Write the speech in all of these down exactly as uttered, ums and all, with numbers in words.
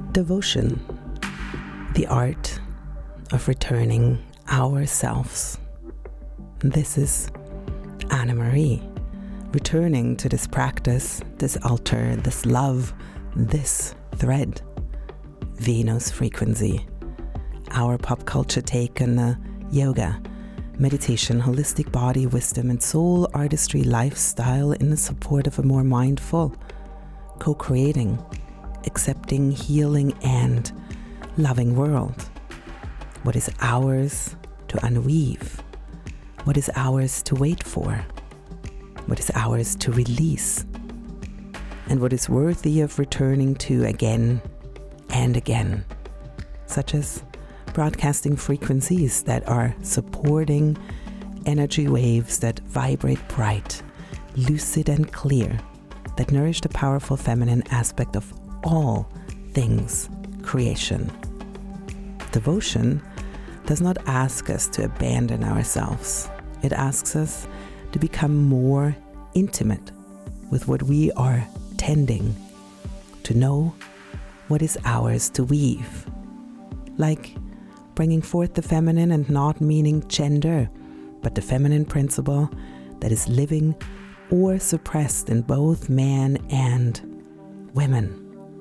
Devotion, the art of returning ourselves. This is Anna Marie, returning to this practice, this altar, this love, this thread, Venus frequency, our pop culture take on uh, yoga, meditation, holistic body, wisdom, and soul artistry lifestyle in the support of a more mindful, co-creating, accepting, healing, and loving world. What is ours to unweave? What is ours to wait for? What is ours to release? And what is worthy of returning to again and again, such as broadcasting frequencies that are supporting energy waves that vibrate bright, lucid, and clear, that nourish the powerful feminine aspect of all things creation. Devotion does not ask us to abandon ourselves. It asks us to become more intimate with what we are tending, to know what is ours to weave. Like bringing forth the feminine and not meaning gender, but the feminine principle that is living or suppressed in both man and women.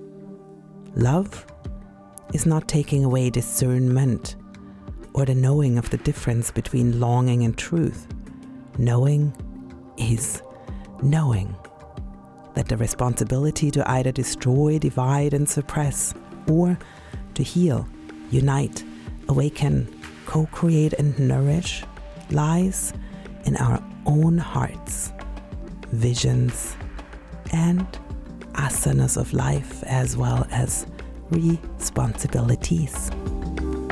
Love is not taking away discernment or the knowing of the difference between longing and truth. Knowing is knowing that the responsibility to either destroy, divide, and suppress, or to heal, unite, awaken, co-create, and nourish lies in our own hearts, visions, and asanas of life, as well as responsibilities.